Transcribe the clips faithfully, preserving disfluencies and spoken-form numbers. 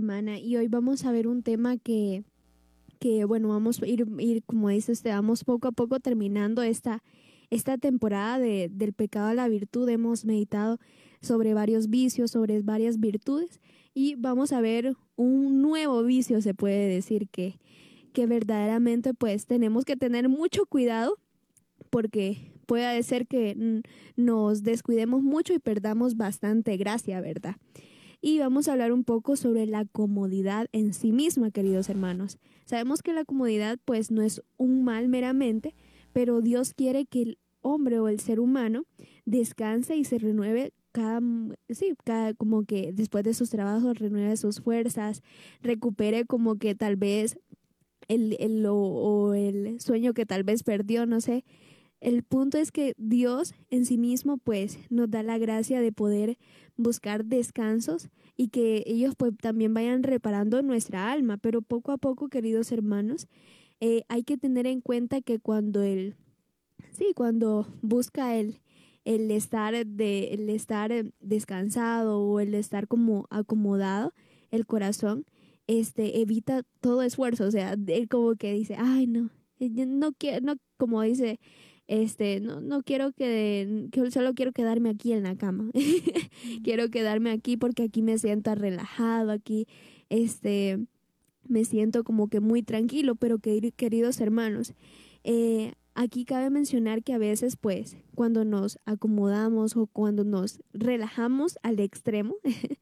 hermana, y hoy vamos a ver un tema que, que bueno, vamos a ir, ir como dices, te vamos poco a poco terminando esta, esta temporada de, del pecado a la virtud. Hemos meditado sobre varios vicios, sobre varias virtudes, y vamos a ver un nuevo vicio, se puede decir, que, que verdaderamente pues tenemos que tener mucho cuidado, porque puede ser que mm, nos descuidemos mucho y perdamos bastante gracia, ¿verdad? Y vamos a hablar un poco sobre la comodidad en sí misma, queridos hermanos. Sabemos que la comodidad pues no es un mal meramente, pero Dios quiere que el hombre o el ser humano descanse y se renueve cada, sí, cada, como que después de sus trabajos renueve sus fuerzas, recupere como que tal vez el, el o, o el sueño que tal vez perdió, no sé. El punto es que Dios en sí mismo pues nos da la gracia de poder buscar descansos y que ellos pues también vayan reparando nuestra alma. Pero poco a poco, queridos hermanos, eh, hay que tener en cuenta que cuando el, sí, cuando busca el, el estar de, el estar descansado o el estar como acomodado, el corazón, este, evita todo esfuerzo. O sea, él como que dice, ay no, yo no quiero, no, como dice, este, no, no quiero que, que solo quiero quedarme aquí en la cama. Quiero quedarme aquí porque aquí me siento relajado, aquí, este, me siento como que muy tranquilo. Pero que, queridos hermanos, eh, aquí cabe mencionar que a veces, pues, cuando nos acomodamos o cuando nos relajamos al extremo,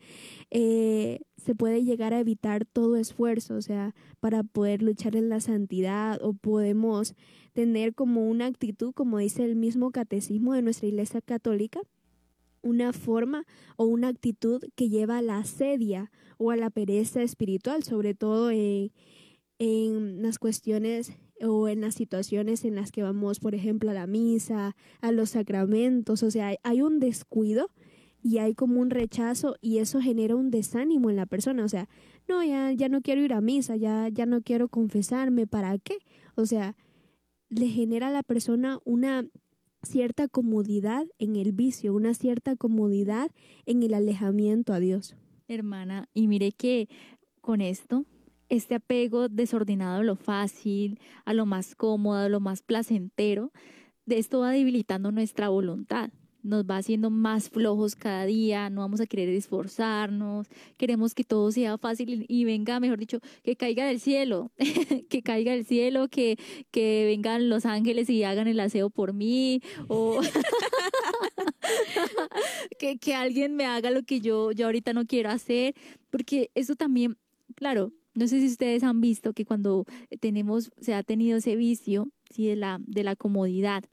eh, se puede llegar a evitar todo esfuerzo, o sea, para poder luchar en la santidad, o podemos tener como una actitud, como dice el mismo catecismo de nuestra Iglesia Católica, una forma o una actitud que lleva a la asedia o a la pereza espiritual, sobre todo en, en las cuestiones o en las situaciones en las que vamos, por ejemplo, a la misa, a los sacramentos. O sea, hay, hay un descuido y hay como un rechazo, y eso genera un desánimo en la persona. O sea, no, ya, ya no quiero ir a misa, ya, ya no quiero confesarme, ¿para qué? O sea, le genera a la persona una cierta comodidad en el vicio, una cierta comodidad en el alejamiento a Dios. Hermana, y mire que con esto, este apego desordenado a lo fácil, a lo más cómodo, a lo más placentero, de esto va debilitando nuestra voluntad. Nos va haciendo más flojos cada día, no vamos a querer esforzarnos, queremos que todo sea fácil y, y venga, mejor dicho, que caiga del cielo, que caiga del cielo, que, que vengan los ángeles y hagan el aseo por mí, o que, que alguien me haga lo que yo, yo ahorita no quiero hacer, porque eso también, claro, no sé si ustedes han visto que cuando tenemos, se ha tenido ese vicio, sí, de la, de la comodidad,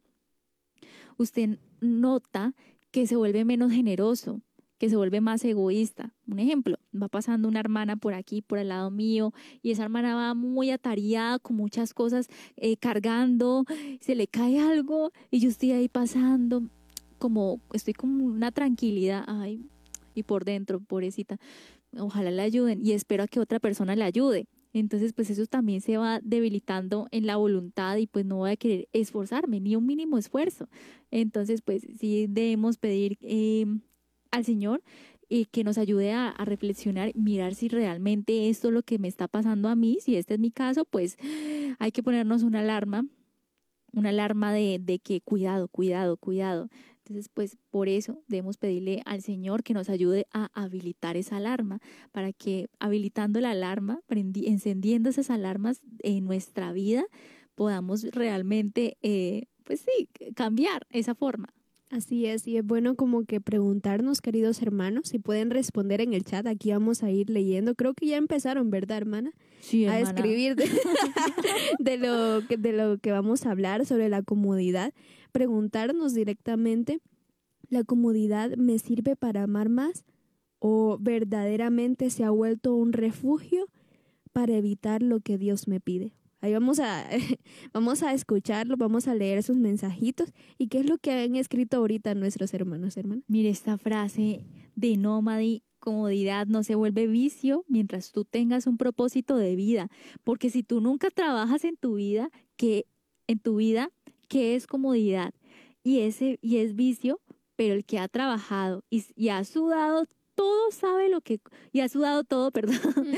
usted nota que se vuelve menos generoso, que se vuelve más egoísta. Un ejemplo, va pasando una hermana por aquí, por el lado mío, y esa hermana va muy atareada con muchas cosas, eh, cargando, se le cae algo y yo estoy ahí pasando, como estoy con una tranquilidad, ay, y por dentro, pobrecita, ojalá la ayuden y espero a que otra persona la ayude. Entonces, pues eso también se va debilitando en la voluntad y pues no voy a querer esforzarme, ni un mínimo esfuerzo. Entonces, pues sí debemos pedir eh, al Señor eh, que nos ayude a, a reflexionar, mirar si realmente esto es lo que me está pasando a mí. Si este es mi caso, pues hay que ponernos una alarma, una alarma de, de que cuidado, cuidado, cuidado. Entonces, pues por eso debemos pedirle al Señor que nos ayude a habilitar esa alarma, para que habilitando la alarma, prendi- encendiendo esas alarmas en nuestra vida, podamos realmente, eh, pues sí, cambiar esa forma. Así es, y es bueno como que preguntarnos, queridos hermanos, si pueden responder en el chat. Aquí vamos a ir leyendo. Creo que ya empezaron, ¿verdad, hermana? Sí, A hermana. escribir de, de, lo, que- de lo que vamos a hablar sobre la comodidad. Preguntarnos directamente, ¿la comodidad me sirve para amar más? ¿O verdaderamente se ha vuelto un refugio para evitar lo que Dios me pide? Ahí vamos a, vamos a escucharlo, vamos a leer sus mensajitos. ¿Y qué es lo que han escrito ahorita nuestros hermanos, hermanas? Mire esta frase de Nómade: comodidad no se vuelve vicio mientras tú tengas un propósito de vida. Porque si tú nunca trabajas en tu vida, ¿qué, en tu vida, ¿qué es comodidad? Y, ese, y es vicio, pero el que ha trabajado y, y ha sudado todo sabe lo que, y ha sudado todo, perdón,